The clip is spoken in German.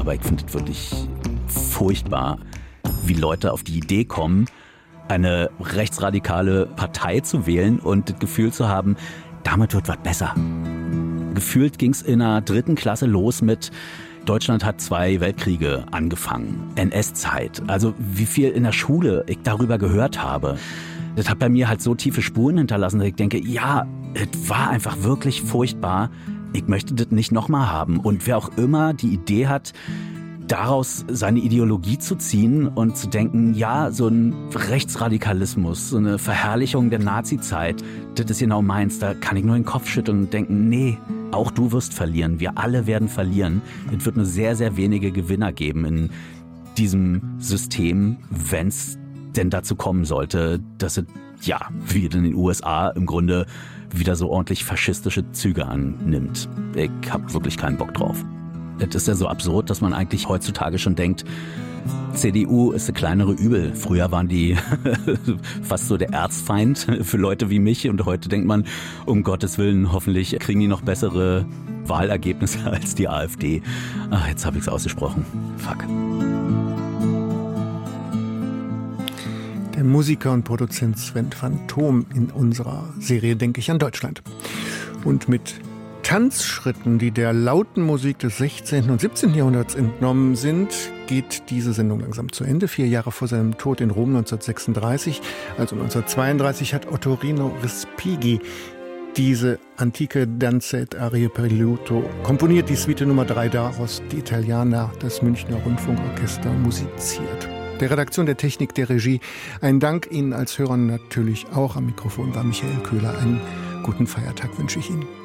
aber ich finde es wirklich furchtbar, wie Leute auf die Idee kommen, eine rechtsradikale Partei zu wählen und das Gefühl zu haben, damit wird was besser. Gefühlt ging es in der 3. Klasse los mit Deutschland hat 2 Weltkriege angefangen, NS-Zeit. Also wie viel in der Schule ich darüber gehört habe. Das hat bei mir halt so tiefe Spuren hinterlassen, dass ich denke, ja, es war einfach wirklich furchtbar. Ich möchte das nicht nochmal haben. Und wer auch immer die Idee hat, daraus seine Ideologie zu ziehen und zu denken, ja, so ein Rechtsradikalismus, so eine Verherrlichung der Nazi-Zeit, das ist genau meins. Da kann ich nur den Kopf schütteln und denken, nee, auch du wirst verlieren. Wir alle werden verlieren. Es wird nur sehr, sehr wenige Gewinner geben in diesem System, wenn es denn dazu kommen sollte, dass es, ja, wie in den USA im Grunde wieder so ordentlich faschistische Züge annimmt. Ich hab wirklich keinen Bock drauf. Es ist ja so absurd, dass man eigentlich heutzutage schon denkt, CDU ist eine kleinere Übel. Früher waren die fast so der Erzfeind für Leute wie mich und heute denkt man, um Gottes Willen, hoffentlich kriegen die noch bessere Wahlergebnisse als die AfD. Ach, jetzt habe ich es ausgesprochen. Fuck. Der Musiker und Produzent Sven Phantom in unserer Serie Denke ich an Deutschland. Und mit Tanzschritten, die der lauten Musik des 16. und 17. Jahrhunderts entnommen sind, geht diese Sendung langsam zu Ende. 4 Jahre vor seinem Tod in Rom 1936, also 1932, hat Ottorino Respighi diese antike Danze et Arie per Liuto komponiert, die Suite Nummer 3 daraus, die Italianer, das Münchner Rundfunkorchester musiziert. Der Redaktion, der Technik, der Regie, ein Dank Ihnen als Hörern natürlich auch. Am Mikrofon war Michael Köhler. Einen guten Feiertag wünsche ich Ihnen.